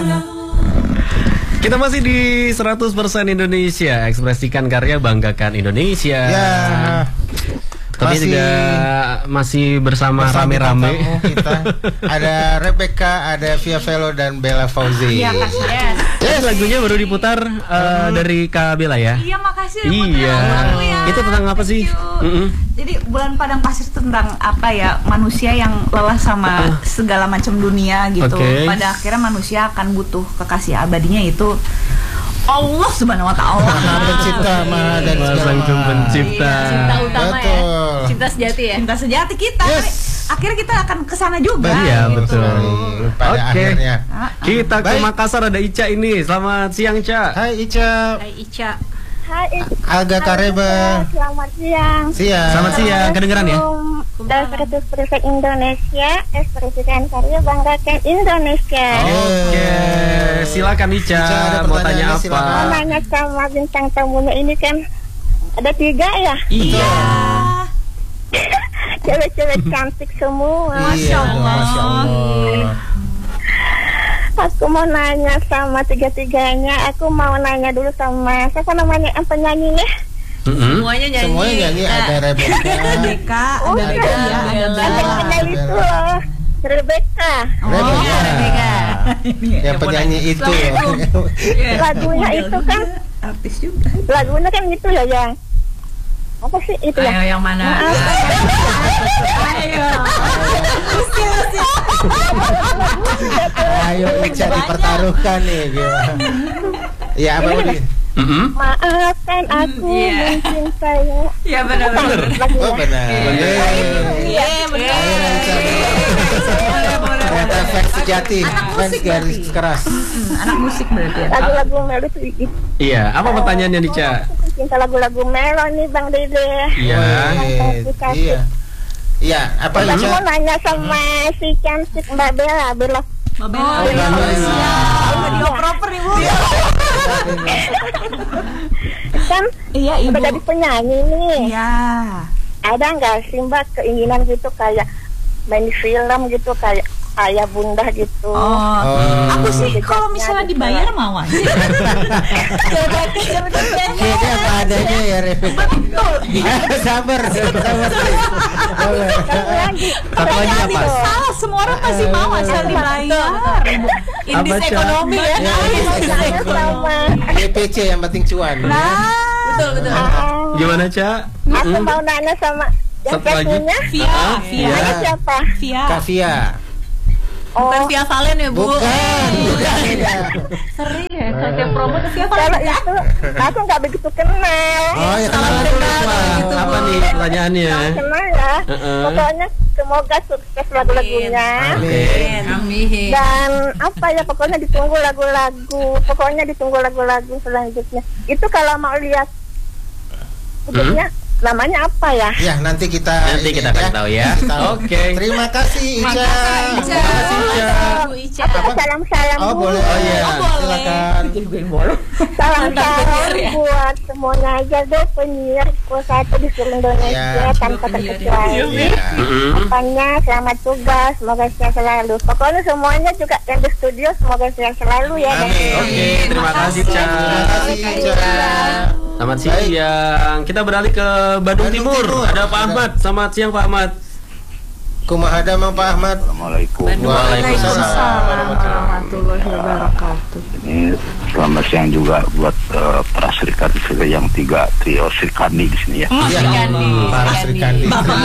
Kita masih di 100% Indonesia, ekspresikan karya, banggakan Indonesia. Ya. Tapi juga masih bersama rame-rame. Kita ada Rebecca, ada Via Velo dan Bella Fauzi. Iya, Yes, lagunya baru diputar dari Kak Bella ya. Iya, makasih. Iya. Itu tentang apa sih? Jadi Bulan Padang Pasir tentang apa ya? Manusia yang lelah sama segala macam dunia gitu. Okay. Pada akhirnya manusia akan butuh kekasih abadinya itu Allah Subhanahu wa taala. Pencipta Maha dan Sang Pencipta. Cinta utama ya. Betul. Cinta sejati ya. Cinta sejati kita. Yes. Akhirnya kita akan kesana juga. Iya, betul. Pada akhirnya. Kita ke Baik. Makassar, ada Ica ini. Selamat siang, Ca. Hai Ica. Hai Ica. Hai, Aga Kareba. selamat siang. Siang. Selamat siang, kedengeran ya? Ekspresi Indonesia, ekspresikan karya, banggakan Indonesia. Oke, silakan Ica. Ica, ada Mau tanya pertanyaannya, apa? silakan. Mau nanya sama bintang tamunya ini kan ada 3 ya, Iya. cewek-cewek cantik semua. Masya Allah. Masya Allah. Aku mau nanya sama 3-tiganya. Aku mau nanya dulu sama siapa namanya yang penyanyinya? Semuanya nyanyi. Semuanya nyanyi, ada Rebecca. Rebecca, Oh, ada iya. Bella, ada Yang Bella. penyanyi itu loh, Rebecca. Rebecca. Yang penyanyi itu ya. Lagunya itu kan, Artis juga. lagunya kan gitu ya yang apa sih itu ya? Ayo yang mana? Ayo. Ayo Ica dipertaruhkan nih gimana. Ya apa tadi? Maafkan aku mencintaimu. Iya benar-benar. Oh benar. Iya, benar. Ayo Ica. Ternyata fans sejati, fans garis keras. Anak musik berarti ya. Lagu-lagu Melo itu gitu. Iya, apa pertanyaannya nih, Ca? Cinta lagu-lagu Melo nih Bang Dede. Iya. Iya. Iya, apa Aku Ica? mau nanya sama si cantik Mbak Bella, Bella. Oh, Bella. Dia proper nih, Bu. Kan Iya, udah Ibu. jadi penyanyi nih. Iya. Ada nggak sih Mbak keinginan gitu kayak main di film gitu kayak ayah bunda gitu? Aku sih kalau misalnya dibayar mau aja. Jadi apa adanya ya Rebecca. Sabar. Satu lagi. Satu lagi apa? Salah, semua orang pasti mau asal dibayar. Indis Apa, Ca? ekonomi ya. Saya sama DPC yang penting cuan. Betul. Gimana, Ca? aku mau nanya sama yang Satu lagi. satunya. Via. Namanya siapa? Via. Kak Via. Bukan Via Valen ya, Bu. Bukan. Sering ya, setiap promo tuh Via Kalau Valen. itu aku nggak begitu kenal. Oh, ya kenal dulu, Pak. Apa nih pertanyaannya? Kenal ya. Pokoknya semoga sukses lagu-lagunya. Amin. Dan apa ya pokoknya ditunggu lagu-lagu selanjutnya. Itu kalau mau lihat videonya namanya apa ya? Ya, nanti kita kasih tahu ya. Oke. Terima kasih Ica. Ica. Bu Ica. Apa salam-salam Oh, dulu. boleh. Oh iya, silakan. Salam-salam buat semuanya aja deh penyiar satu di seluruh Indonesia Ya. tanpa terkecuali. Iya. Apanya selamat tugas, semoga sehat selalu. Pokoknya semuanya juga yang di studio semoga sehat selalu ya. Amin. Oke, terima kasih, Ca. Terima kasih Ica. Selamat siang. Kita beralih ke Bandung Timur. Ada Pak Ahmad. Selamat siang, Pak Ahmad. Kumaha ada Mang Pak Ahmad? Assalamualaikum. Waalaikumsalam. Warahmatullahi wabarakatuh. Ini selamat siang juga buat para Serikandi yang 3 trio Serikandi di sini ya. Para Sri Kandi. Bapak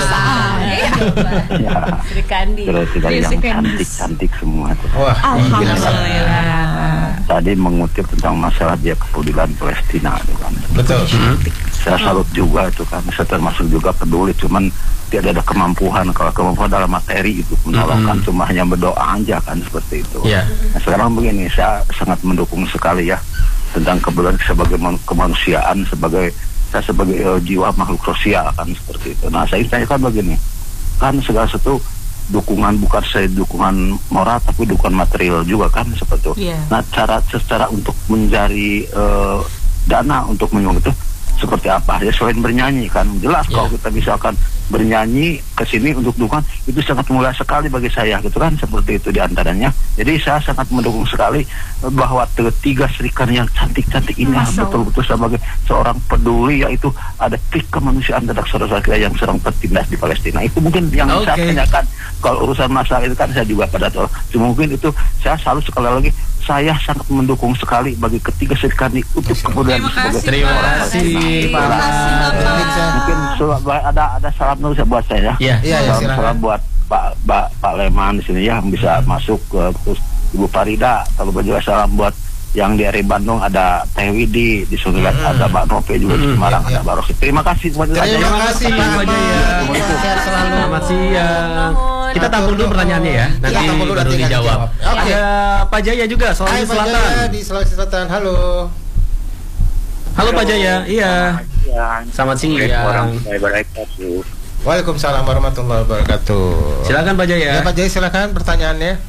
Ya. Serikandi. Terus juga yang cantik-cantik semua. Wah, Alhamdulillah. Tadi mengutip tentang masalah dia kepedulian Palestina itu kan. betul. Saya salut juga itu kan. Saya termasuk juga peduli, cuman tidak ada kemampuan. Kalau kemampuan dalam materi itu menolongkan, cuma hanya berdoa aja kan seperti itu. Iya. Nah, sekarang begini, saya sangat mendukung sekali ya tentang kepedulian sebagai kemanusiaan, saya sebagai jiwa makhluk sosial kan seperti itu. Nah, saya tanyakan begini, kan segala sesuatu dukungan bukan saya dukungan moral tapi dukungan material juga kan seperti itu. Iya. Nah, secara untuk mencari dana untuk menyumbang itu seperti apa ya, selain bernyanyi kan jelas kalau kita misalkan bernyanyi ke sini untuk dukungan itu sangat mulia sekali bagi saya gitu kan, seperti itu diantaranya. Jadi saya sangat mendukung sekali bahwa ketiga serikan yang cantik-cantik ini betul-betul sebagai seorang peduli, yaitu ada trik kemanusiaan terhadap saudara kita yang sedang tertindas di Palestina. Itu mungkin yang saya tanyakan. Kalau urusan masalah itu kan saya juga pada tahu. Cuma mungkin itu saya selalu sekali lagi saya sangat mendukung sekali bagi ketiga serikan ini untuk kemudian sebagai terima kasih Pak. Mungkin ada salam dulu buat saya. Salam buat Pak Leman di sini ya, bisa masuk ke Ibu Farida. Kalau juga salam buat yang di area Bandung ada Teh Widi, di Sungai ada Mbak Nope juga di Semarang ada Mbak Rosi. Terima kasih Pak Jaya. Selamat siang. Kita tampung dulu pertanyaannya ya, nanti baru dijawab. Ada Pak Jaya juga, Sulawesi Selatan. Di Sulawesi Selatan. Halo Pak Jaya. Iya. Selamat siang. Waalaikumsalam warahmatullahi wabarakatuh. Silakan Pak Jaya. Ya Pak Jaya, silakan pertanyaannya.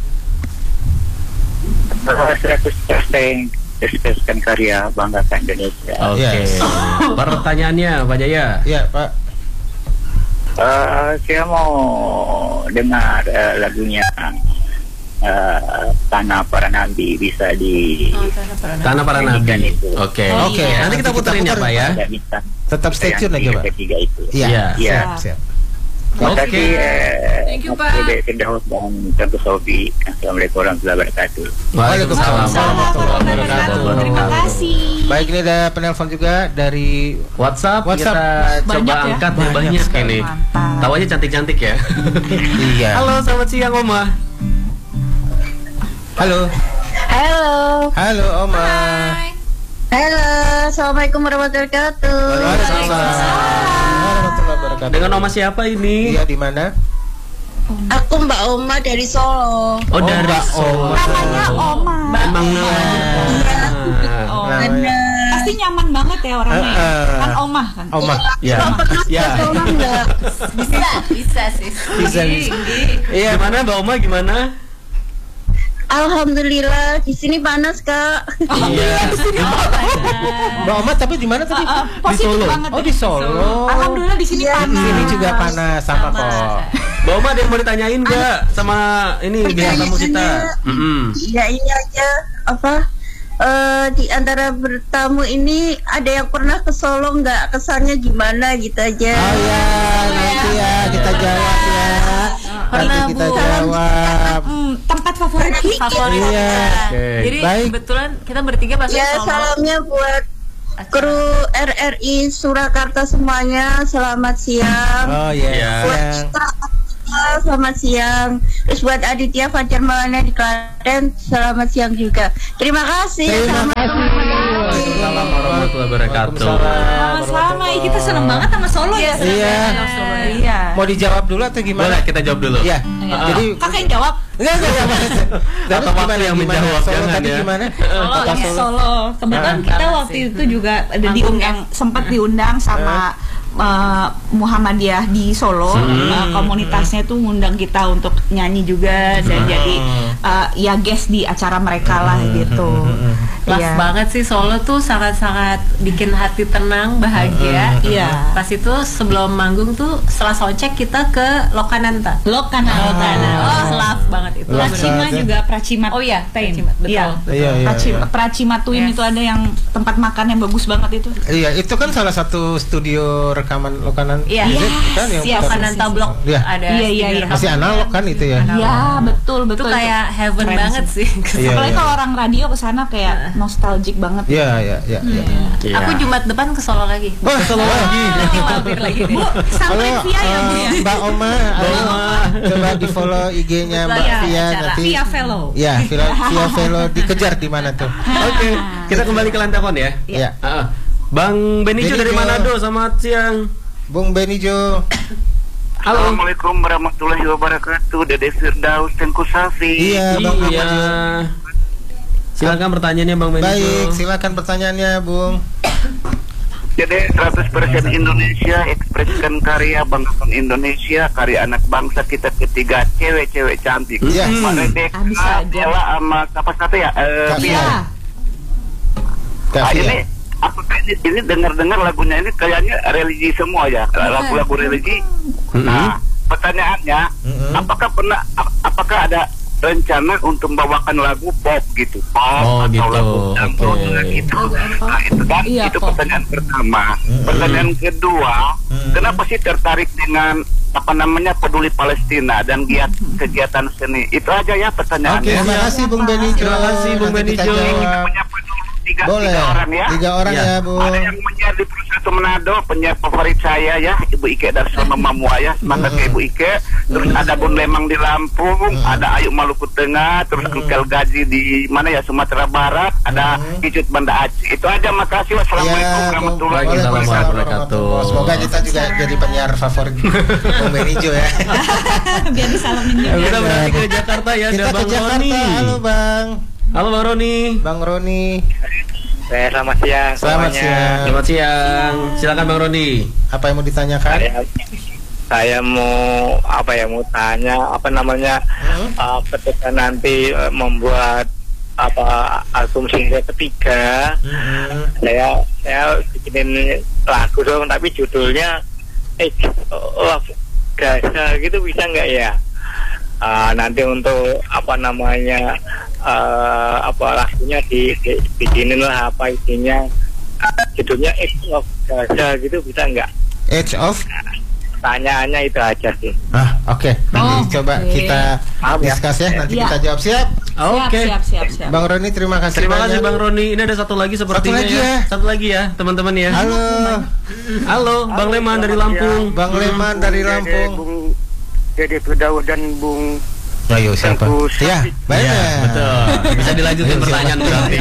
Ekspresikan karya banggakan Indonesia. Oke. Pertanyaannya Pak Jaya. Iya Pak. Saya mau dengar lagunya Tanah Para Nabi, bisa di Tanah Para Nabi. Oke. Nanti kita puterin ya Pak ya. Tetap stay tune aja Pak. Ketiga itu. Iya. Siap. Oke. Thank you Pak. Firdaus dan Tengku Sofi. Assalamualaikum warahmatullahi wabarakatuh. Waalaikumsalam warahmatullahi wabarakatuh. Terima kasih. Baik, ini ada penelpon juga dari WhatsApp. Kita coba Banyak ya? angkat banyak ini. Mantap. Tahu aja cantik-cantik ya. Iya. Halo, selamat siang Oma. Halo. Halo Oma. Halo, assalamualaikum warahmatullahi wabarakatuh. Warahmatullahi wabarakatuh. Dengan Oma siapa ini? Iya, di mana? Aku Mbak Oma dari Solo. Oh, dari Mbak Oma. Namanya Oma. Emang Namanya. Pasti nyaman banget ya orangnya. Kan Oma kan. Oma. Ya. Bisa sih. Bisa. Iya. Gimana Mbak Oma, gimana? Alhamdulillah, di sini panas Kak. Iya. Mbak Oma tapi di mana tadi? Di Solo. Banget, Oh, di Solo. Alhamdulillah di sini panas. Di sini juga panas sama kok. Mbak Oma ada yang mau ditanyain nggak sama ini bintang tamu kita? Iya aja. Di antara bertamu ini ada yang pernah ke Solo nggak? Kesannya gimana gitu aja. Oh ya, nanti ya kita jawab ya. Nanti kita jawab. Tempat favorit Favorit. Iya. Jadi Baik. kebetulan kita bertiga pasti Ya, salamnya buat kru RRI Surakarta semuanya. Selamat siang. Oh iya. Buat Citra, selamat siang. Terus buat Aditya Fajar Maulana di Klaten, selamat siang juga. Terima kasih. Terima kasih. Assalamualaikum warahmatullahi wabarakatuh. Sama kita seneng banget sama Solo ya. Iya. Mau dijawab dulu atau gimana? Boleh kita jawab dulu. Iya. Jadi Kakak yang jawab. enggak. Atau waktu yang menjawab, Solo jangan tadi ya. gimana? Solo. Kebetulan kita waktu itu juga ada diundang, sempat diundang sama Muhammadiyah di Solo. Komunitasnya tuh ngundang kita untuk nyanyi juga dan jadi ya guest di acara mereka lah gitu. Pas banget sih, Solo tuh sangat-sangat bikin hati tenang, bahagia. Iya. Pas itu sebelum manggung tuh setelah soundcheck kita ke Lokananta. Lokananta. Love banget itu. Pracima juga Pracimat. Oh iya, Tain. Pracimat, betul. Iya. Pracimat Twin itu ada yang tempat makan yang bagus banget itu. Iya, itu kan salah satu studio rekaman Lokanan. Iya. Kan yang Lokananta Blok Iya. ada. Iya. Masih analog kan itu ya? Iya, betul. Itu kayak heaven Keren banget sih. Iya, Apalagi iya. kalau orang radio kesana kayak nostalgic banget. Iya. Aku Jumat depan ke Solo lagi. Wah, Solo lagi. Nanti mampir lagi deh. Sampai via ya Bu ya. Mbak Oma, coba di follow IG-nya Mbak Iya, Via acara. nanti. Via Fellow. Ya, Via Velo dikejar di mana tuh? Oke, kita kembali ke telepon ya. Iya. Bang Benijo dari Benijo. Manado, selamat siang. Bung Benijo. Halo. Assalamualaikum warahmatullahi wabarakatuh. Dede Firdaus Tengku Safi. Iya, Bang Benijo. Silakan pertanyaannya Bang Benijo. Baik, silakan pertanyaannya, Bung. Jadi 100% Indonesia, ekspresikan karya banggakan Indonesia, karya anak bangsa kita ketiga, cewek-cewek cantik. Iya. Mbak Rebecca, Bisa aja. Bella sama siapa satu ya? Kak Pia. Kak Ini Via. aku tanya ini dengar-dengar lagunya ini kayaknya religi semua ya, lagu-lagu religi. Nah, pertanyaannya, apakah ada rencana untuk membawakan lagu pop gitu, pop atau lagu dangdut gitu? Nah, itu kan, itu pertanyaan pertama. Pertanyaan kedua, kenapa sih tertarik dengan peduli Palestina dan kegiatan seni? Itu aja ya pertanyaannya. Oke, terima kasih Bung Benijo. Terima kasih Bung Benijo. Tiga orang ya. 3 orang ya, Bu. Ada yang menyiar di Pusat Manado, penyiar favorit saya ya, Ibu Ike dari Selama Mamua ya. Semangat ke Ibu Ike. Terus ada Bun Lemang di Lampung, ada Ayu Maluku Tengah, terus Engkel Gaji di mana ya, Sumatera Barat, ada Icut Banda Aceh. Itu aja, makasih. Wassalamualaikum warahmatullahi wabarakatuh. Semoga kita juga jadi penyiar favorit Bung Benijo ya. Biar disalamin juga. Kita berarti ke Jakarta ya, Kita ada ke Bang Jakarta. Roni. Halo Bang. Halo Bang Roni. Bang Roni. Selamat siang. Selamat siang. Selamat siang. Silakan Bang Roni. Apa yang mau ditanyakan? Saya mau mau tanya ketika nanti membuat album single ketiga, saya bikinin lagu dong, tapi judulnya Love Gaza gitu, bisa nggak ya? Nanti untuk lagunya dibikinin lah, isinya judulnya Love Gaza gitu, bisa nggak? Edge of? Tanyaannya itu aja sih. Oke. Nanti coba kita discuss ya. Nanti kita jawab. Siap? Oke. Siap. Bang Roni, terima kasih. Terima kasih banyak. Bang Roni. Ini ada satu lagi sepertinya Satu lagi ya. Teman-teman ya. Halo. Bang Leman dari Lampung. Bang Leman dari Lampung. Bung Dede Firdaus dan Bung Ayo siapa? Ya, banyak. Betul. Bisa dilanjutin pertanyaan berarti.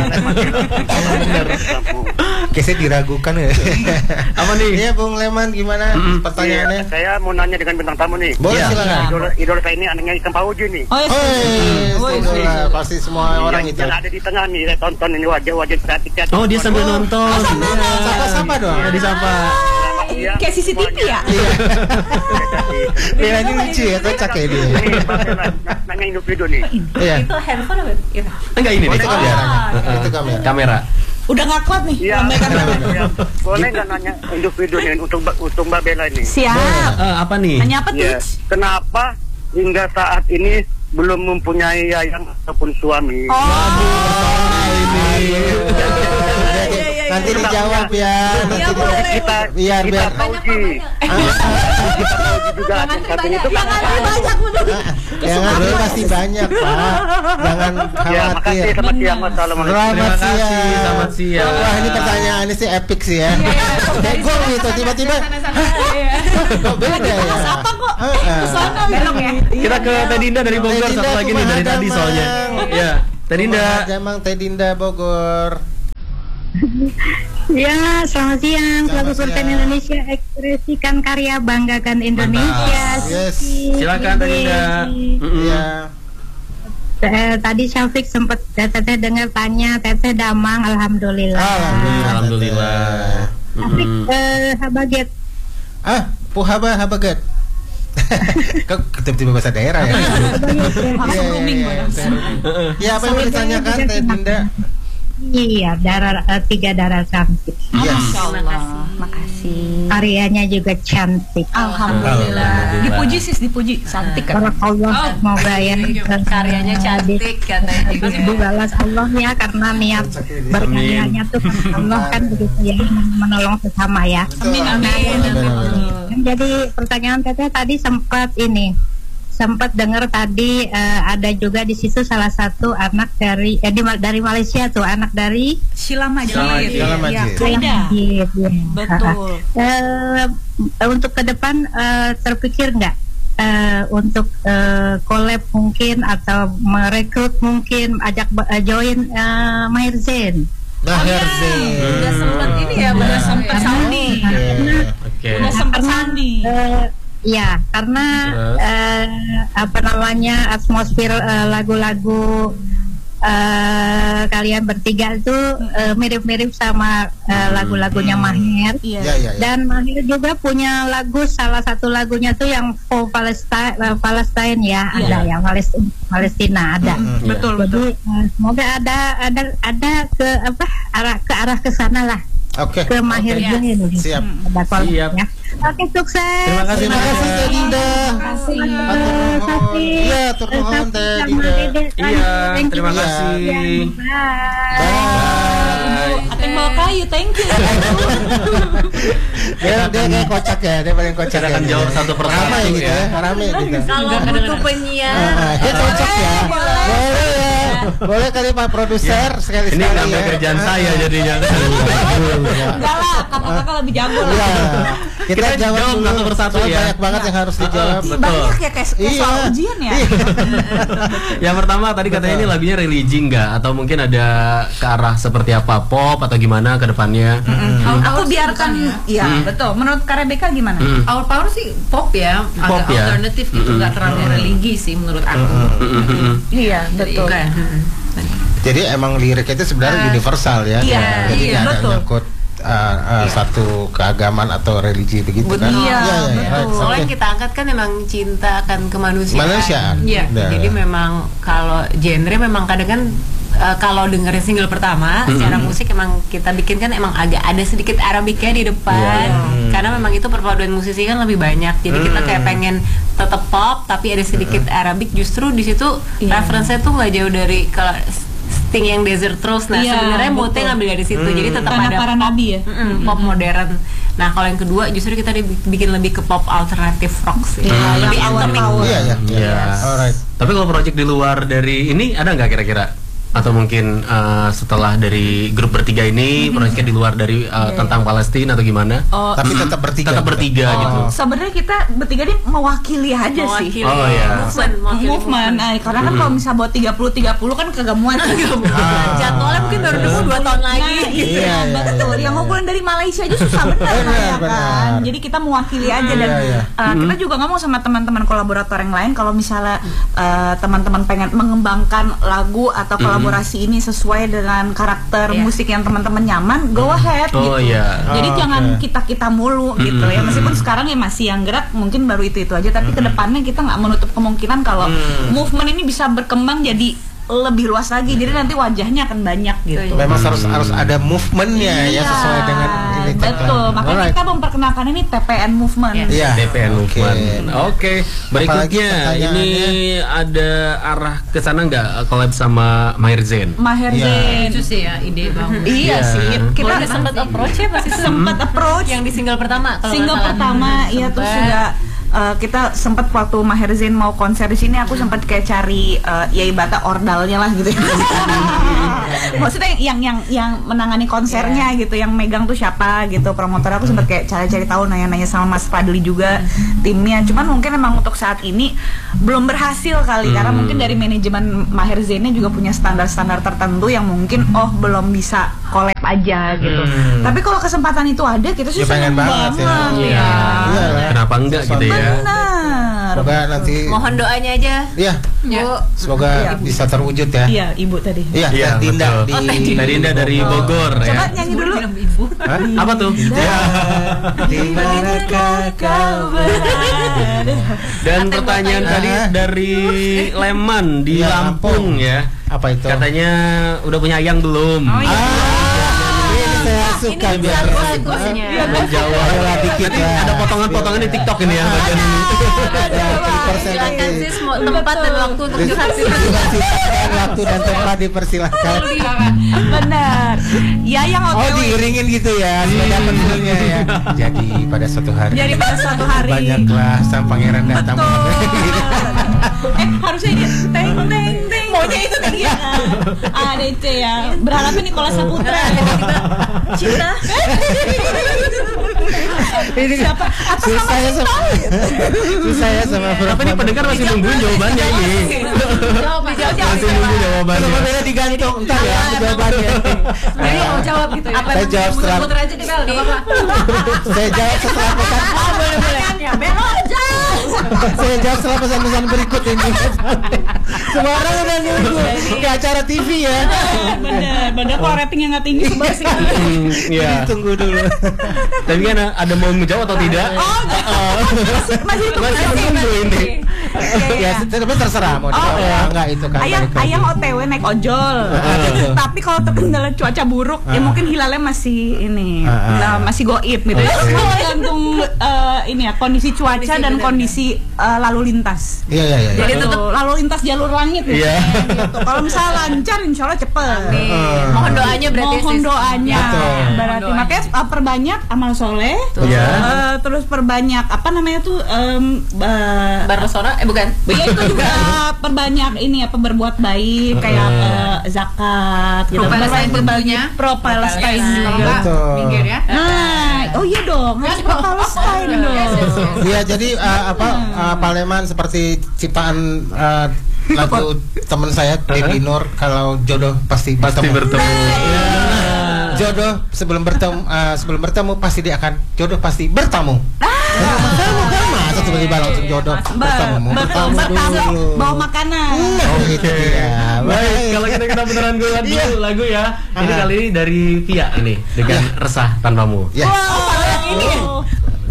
Kayaknya diragukan ya. Apa nih? Iya, Bung Leman, gimana pertanyaannya? Saya mau nanya dengan bintang tamu nih. Boleh, silakan. Idola saya ini anaknya Ikang Fauzi nih. Idola, pasti semua orang itu. Yang ada di tengah nih, saya tonton ini wajah-wajah cantik-cantik. Oh, dia sambil nonton. Sapa-sapa dong. Ya, disapa. Kayak CCTV ya? Iya, ini lucu ya, kocak ya dia. Nanya Indovido nih. Iya. Itu handphone apa? Enggak ini nih. Itu kameranya. Itu Kamera. Udah nggak kuat nih. Iya. Boleh nggak nanya Indovido nih untuk Mbak Bella ini? Siap. Apa nih? Nanya apa tuh? Kenapa hingga saat ini belum mempunyai ayang ataupun suami? Nanti dijawab ya. Iya, boleh. Biar Fauzi. Juga satunya itu kan. Yang ada pasti banyak, Pak. Jangan Ya, makasih, khawatir. selamat siang. Wassalamualaikum. Terima kasih. Selamat siang. Wah, ini pertanyaannya sih epic sih ya. Kayak gue gitu, tiba-tiba kok beda ya? Apa kok? Kesana belok ya. Kita ke Tedinda dari Bogor, Tedinda, satu lagi nih dari tadi soalnya. Ya, Tedinda. Jamang Tedinda Bogor. Ya, selamat siang. Selaku Sultan Indonesia, ekspresikan karya, banggakan Indonesia. Yes. Silakan Tedinda. Iya. Tadi Syafiq sempat teteh dengar tanya, teteh damang, alhamdulillah. Alhamdulillah. Syafiq habaget. Habaget. Kok tiba-tiba bahasa daerah ya? Ya, apa yang mau ditanyakan Tedinda? Iya, 3 darah cantik. Makasih. Karyanya juga cantik. Alhamdulillah. Dipuji sis, dipuji. Cantik kan? Allah, semoga ya Karyanya cantik katanya. dibalas Allah ya, karena niat bernyanyiannya tuh Allah kan begitu ya, menolong sesama ya. Amin. Jadi pertanyaan teteh tadi sempat dengar tadi ada juga di situ salah satu anak dari Malaysia tuh, anak dari Sheila Majid. Majid. Betul. Untuk ke depan terpikir nggak untuk collab mungkin atau merekrut mungkin ajak join Maher Zain? Maher Zain. Udah sempat ini ya, udah sempat sandi. Udah sempat sandi. Ya, karena atmosfer lagu-lagu kalian bertiga itu mirip-mirip sama lagu-lagunya Maher. Dan Maher juga punya salah satu lagunya tuh yang for Palestine ya, ada ya, Palestina ada. Betul. Jadi semoga ada ke arah ke sana lah. ke Mahir Zain. Siap. Siap. Oke, sukses. Terima kasih Teh Dinda. Iya, tur nuhun Teh Dinda. Iya, terima kasih. Ateng bawa kayu, thank you. Dia kayak kocak ya, dia paling kocak. Kita akan jawab satu persatu ya. Rame gitu. Kalau butuh penyiar, dia cocok ya. Boleh ya. Boleh kali Pak Produser sekali-sekali. Ini ngambil kerjaan saya jadinya. Enggak lah, kakak lebih jago lah. Kita jawab satu persatu ya. Banyak banget yang harus dijawab. Banyak ya kayak soal ujian ya. Yang pertama tadi katanya ini lagunya religi enggak atau mungkin ada ke arah seperti apa, pop atau gimana ke depannya? Aku biarkan ya, betul. Menurut Kak Rebecca gimana? Our Power sih pop ya, agak alternatif gitu, nggak terlalu religi sih menurut aku. Iya, betul. Jadi emang liriknya itu sebenarnya universal ya. Jadi nggak ada nyangkut satu keagamaan atau religi begitu kan? Iya, betul. Soalnya yang kita angkat kan memang cinta akan kemanusiaan. Iya. Jadi memang kalau genre memang kadang kan kalau dengerin single pertama secara musik emang kita bikin kan emang agak ada sedikit Arabiknya di depan karena memang itu perpaduan musisi kan lebih banyak, jadi kita kayak pengen tetap pop tapi ada sedikit Arabik, justru di situ referensinya tuh nggak jauh dari kalau Sting yang Desert Rose, nah sebenarnya moodnya ngambil dari situ, jadi tetap ada para pop, nabi ya, pop modern. Nah kalau yang kedua justru kita bikin lebih ke pop alternatif rock sih, lebih intimate. Iya. Alright. Tapi kalau project di luar dari ini ada nggak kira-kira? Atau mungkin setelah dari grup bertiga ini proyeknya di luar dari tentang Palestina atau gimana? Tapi tetap bertiga. Tetap bertiga gitu. Sebenarnya kita bertiga ini mewakili aja sih. Oh iya. Movement. Karena kan kalau misalnya buat 30 kan kegamuan. Jadwalnya mungkin baru 2 tahun lagi. Iya, betul. Yang ngumpulin dari Malaysia aja susah benar kan. Jadi kita mewakili aja dan kita juga ngomong sama teman-teman kolaborator yang lain kalau misalnya teman-teman pengen mengembangkan lagu atau kolaborasi ini sesuai dengan karakter musik yang teman-teman nyaman, go ahead gitu. Jadi jangan kita mulu gitu ya. Meskipun sekarang ya masih yang gerak mungkin baru itu aja, tapi kedepannya kita nggak menutup kemungkinan kalau movement ini bisa berkembang jadi lebih luas lagi, jadi nanti wajahnya akan banyak gitu. Memang harus ada movementnya ya sesuai dengan ini. Betul, makanya kita memperkenalkan ini TPN Movement. Iya, TPN Movement. Oke, berikutnya ini ada arah ke sana nggak collab sama Mahir Zain? Mahir Zain itu sih ya ide banget. Iya sih, kita sempat approach ya, masih sempat approach yang di single pertama. Single pertama, iya tuh sudah. Kita sempat waktu Mahir Zain mau konser di sini, aku sempat kayak cari ya ibaratnya ordalnya lah gitu. Maksudnya yang menangani konsernya gitu, yang megang tuh siapa gitu, promotor. Aku sempat kayak cari tahu, nanya-nanya sama Mas Fadli juga timnya. Cuman mungkin emang untuk saat ini belum berhasil kali karena mungkin dari manajemen Mahir Zainnya juga punya standar-standar tertentu yang mungkin belum bisa collab aja gitu. Tapi kalau kesempatan itu ada, kita sih senang banget ya. Kenapa enggak gitu ya? Benar. Semoga nanti mohon doanya aja. Iya. Semoga bisa terwujud ya. Iya, Ibu tadi. Iya, Dinda Dinda dari Bogor ya. Coba nyanyi dulu. Apa tuh? Di manakah kau berada? Dan pertanyaan tadi dari Leman di Lampung ya. Apa itu? Katanya udah punya ayang belum? Oh iya. Saya suka biar menjawab dikit ya. Ada potongan-potongan di TikTok ini ya bagian ini. Tempat dan waktu untuk curhat. Waktu dan tempat dipersilahkan. Benar. Ya yang diiringin gitu ya, supaya dapat feelnya ya. Jadi pada suatu hari. Banyaklah sang pangeran datang. Harusnya ini teng teng teng. Maunya itu tadi ya. ADC ya. Berharapnya Nicholas Saputra. Cinta. Ini siapa? Susah ya sama Tapi ini pendengar masih nungguin jawabannya ini. Masih nunggu jawabannya. Sebenarnya digantung entar ya jawabannya. Jadi mau jawab gitu ya. Saya jawab setelah putar aja Bel, enggak apa-apa. Saya jawab setelah pesan. Boleh. Bel aja. Saya jawab setelah pesan-pesan berikut ini. Semua orang udah nunggu ke acara TV ya. Bener kalau ratingnya nggak tinggi sebab sih. Iya. Tunggu dulu. Tapi kan ada mau menjawab atau tidak? Masih menunggu ini. Ya, tapi terserah mau enggak itu kan. Ayah OTW naik ojol. Tapi kalau terkendala cuaca buruk, ya mungkin hilalnya masih ini, masih goib gitu ya. Tergantung ini ya kondisi cuaca dan kondisi lalu lintas. Iya. Jadi tetap lalu lintas jalur langit gitu. Kalau misalnya lancar, insya Allah cepet. Mohon doanya berarti. Mohon doanya. Berarti makanya perbanyak amal soleh. Terus perbanyak apa namanya tuh Barosona bukan. Ya itu juga perbanyak ini apa berbuat baik kayak zakat gitu. Pro Palestine juga. Minggir ya. Oh iya dong, harus pro Palestine dong. Iya, jadi Paleman seperti ciptaan lagu teman saya Debbie Nur, kalau jodoh pasti bertemu. Jodoh sebelum bertemu pasti dia akan jodoh pasti bertamu. Masa tiba-tiba langsung jodoh bertemu dulu. Bawa makanan. Oh gitu ya. Baik, kalau kita beneran lagu ya. Ini kali ini dari Via ini dengan Resah Tanpamu. Wow, yang ini.